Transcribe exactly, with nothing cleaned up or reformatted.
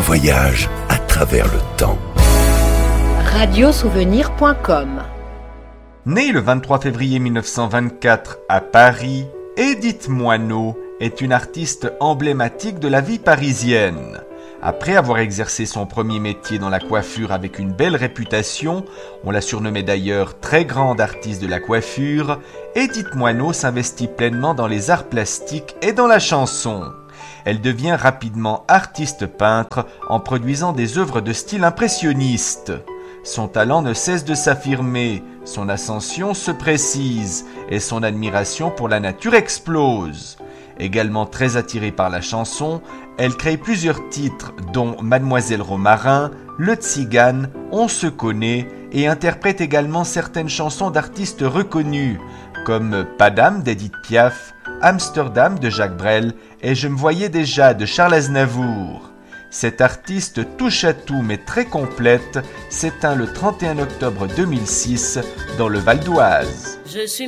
voyage à travers le temps. radiosouvenir point com. Née le vingt-trois février mille neuf cent vingt-quatre à Paris, Édith Moineau est une artiste emblématique de la vie parisienne. Après avoir exercé son premier métier dans la coiffure avec une belle réputation, on la surnommait d'ailleurs très grande artiste de la coiffure, Édith Moineau s'investit pleinement dans les arts plastiques et dans la chanson. Elle devient rapidement artiste peintre en produisant des œuvres de style impressionniste. Son talent ne cesse de s'affirmer, son ascension se précise et son admiration pour la nature explose. Également très attirée par la chanson, elle crée plusieurs titres dont Mademoiselle Romarin, Le Tzigane, On se connaît et interprète également certaines chansons d'artistes reconnus comme Padam d'Edith Piaf, Amsterdam de Jacques Brel et Je me voyais déjà de Charles Aznavour. Cette artiste touche à tout mais très complète s'éteint le trente et un octobre deux mille six dans le Val d'Oise. Je suis